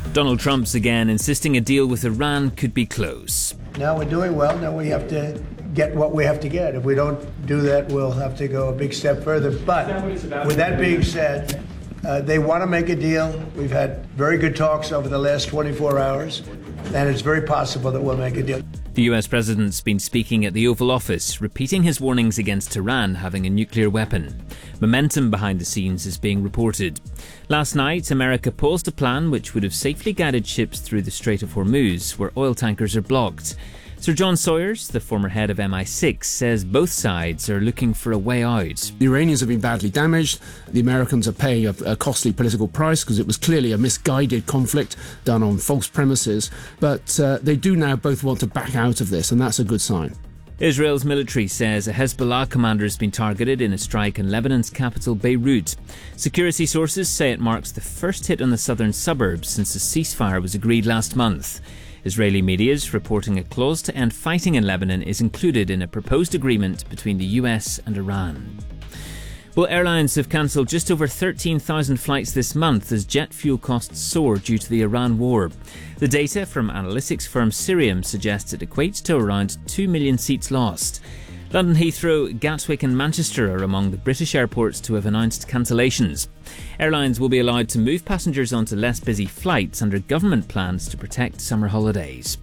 Donald Trump's again insisting a deal with Iran could be close. Now we're doing well. Now we have to get what we have to get. If we don't do that, we'll have to go a big step further. But with that being said, they want to make a deal. We've had very good talks over the last 24 hours, and it's very possible that we'll make a deal. The US president's been speaking at the Oval Office, repeating his warnings against Iran having a nuclear weapon. Momentum behind the scenes is being reported. Last night, America paused a plan which would have safely guided ships through the Strait of Hormuz, where oil tankers are blocked. Sir John Sawyers, the former head of MI6, says both sides are looking for a way out. The Iranians have been badly damaged. The Americans are paying a costly political price because it was clearly a misguided conflict done on false premises. But they do now both want to back out of this, and that's a good sign. Israel's military says a Hezbollah commander has been targeted in a strike in Lebanon's capital, Beirut. Security sources say it marks the first hit on the southern suburbs since a ceasefire was agreed last month. Israeli media is reporting a clause to end fighting in Lebanon is included in a proposed agreement between the US and Iran. Well, airlines have cancelled just over 13,000 flights this month as jet fuel costs soar due to the Iran war. The data from analytics firm Cirium suggests it equates to around 2 million seats lost. London Heathrow, Gatwick and Manchester are among the British airports to have announced cancellations. Airlines will be allowed to move passengers onto less busy flights under government plans to protect summer holidays.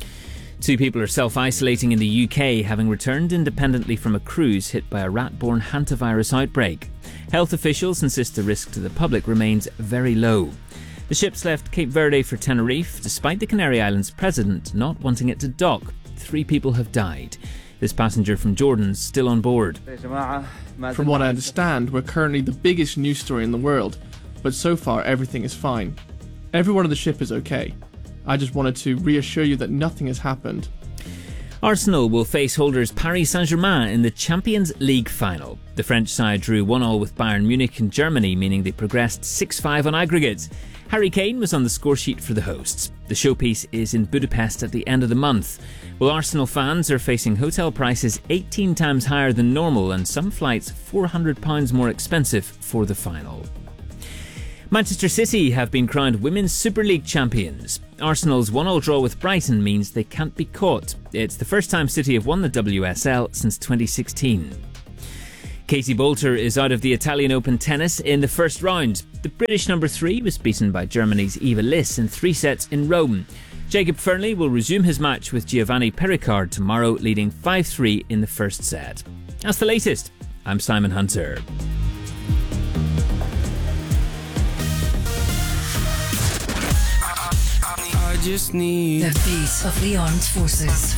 2 people are self-isolating in the UK, having returned independently from a cruise hit by a rat-borne hantavirus outbreak. Health officials insist the risk to the public remains very low. The ships left Cape Verde for Tenerife, despite the Canary Islands president not wanting it to dock. 3 people have died. This passenger from Jordan's still on board. From what I understand, we're currently the biggest news story in the world, but so far everything is fine. Everyone on the ship is okay. I just wanted to reassure you that nothing has happened. Arsenal will face holders Paris Saint-Germain in the Champions League final. The French side drew 1-1 with Bayern Munich in Germany, meaning they progressed 6-5 on aggregate. Harry Kane was on the scoresheet for the hosts. The showpiece is in Budapest at the end of the month. Well, Arsenal fans are facing hotel prices 18 times higher than normal and some flights £400 more expensive for the final. Manchester City have been crowned Women's Super League champions. Arsenal's 1-1 draw with Brighton means they can't be caught. It's the first time City have won the WSL since 2016. Katie Boulter is out of the Italian Open tennis in the first round. The British number 3 was beaten by Germany's Eva Liss in 3 sets in Rome. Jacob Fernley will resume his match with Giovanni Pericard tomorrow, leading 5-3 in the first set. That's the latest. I'm Simon Hunter. I just need the beat of the armed forces.